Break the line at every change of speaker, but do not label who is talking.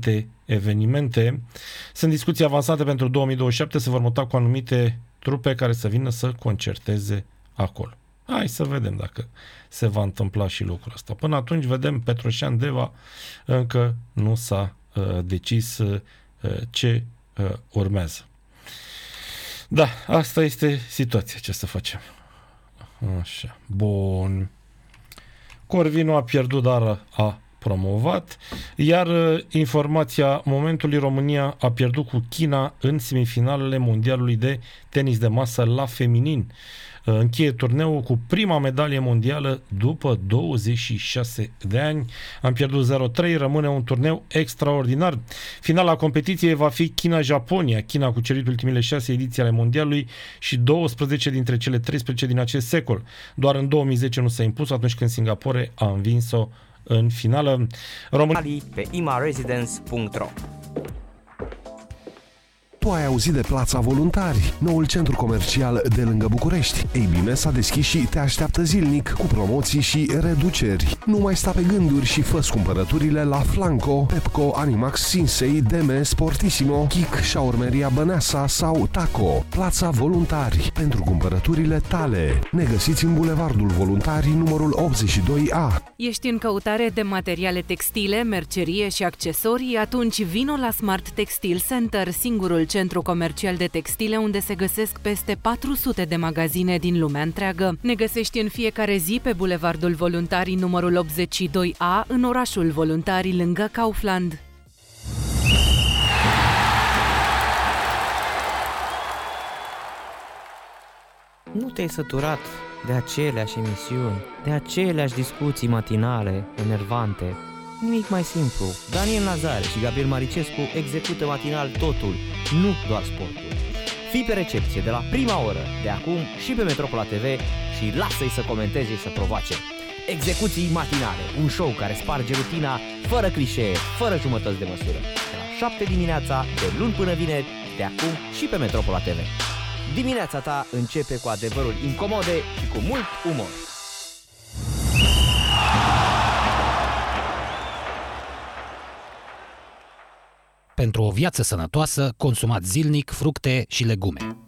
alte evenimente. Sunt discuții avansate pentru 2027, se vor muta cu anumite trupe care să vină să concerteze acolo. Hai să vedem dacă se va întâmpla și lucrul ăsta. Până atunci, vedem, Petroșan Deva încă nu s-a decis ce urmează. Da, asta este situația, ce să facem. Așa, bun. Corvinu a pierdut, dar a promovat. Iar informația momentului, România a pierdut cu China în semifinalele mondialului de tenis de masă la feminin. Încheie turneul cu prima medalie mondială după 26 de ani. Am pierdut 0-3, rămâne un turneu extraordinar. Finala competiției va fi China-Japonia. China a cucerit ultimele 6 ediții ale mondialului și 12 dintre cele 13 din acest secol. Doar în 2010 nu s-a impus, atunci când Singapore a învins-o în finală.
Pe imaresidence.ro.
Tu ai auzit de Plața Voluntari, noul centru comercial de lângă București. Ei bine, s-a deschis și te așteaptă zilnic cu promoții și reduceri. Nu mai sta pe gânduri și fă-ți cumpărăturile la Flanco, Pepco, Animax, Sinsei, Deme, Sportissimo, Kik, Shaurmeria Băneasa sau Taco. Plața Voluntari, pentru cumpărăturile tale. Ne găsiți în Bulevardul Voluntarii, numărul 82A.
Ești în căutare de materiale textile, mercerie și accesorii? Atunci vino la Smart Textile Center, singurul centru comercial de textile unde se găsesc peste 400 de magazine din lumea întreagă. Ne găsești în fiecare zi pe Bulevardul Voluntarii numărul 82A, în orașul Voluntarii, lângă Kaufland.
Nu te-ai săturat de aceleași emisiuni, de aceleași discuții matinale, enervante? Nimic mai simplu. Daniel Nazare și Gabriel Maricescu execută matinal totul, nu doar sportul. Fii pe recepție de la prima oră, de acum și pe Metropola TV și lasă-i să comenteze și să provoace. Execuții matinale, un show care sparge rutina, fără clișee, fără jumătăți de măsură. De la 7 dimineața, de luni până vineri, de acum și pe Metropola TV. Dimineața ta începe cu adevăruri incomode și cu mult umor.
Pentru o viață sănătoasă, consumați zilnic fructe și legume.